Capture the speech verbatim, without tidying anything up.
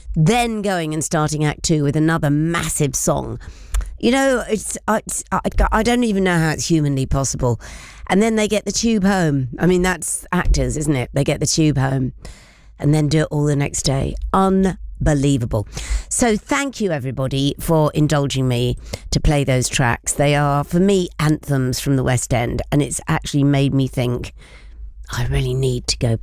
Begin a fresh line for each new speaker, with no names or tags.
then going and starting Act Two with another massive song. You know, it's, it's I, I don't even know how it's humanly possible. And then they get the tube home. I mean, that's actors, isn't it? They get the tube home and then do it all the next day. Unbelievable. So thank you, everybody, for indulging me to play those tracks. They are, for me, anthems from the West End. And it's actually made me think I really need to go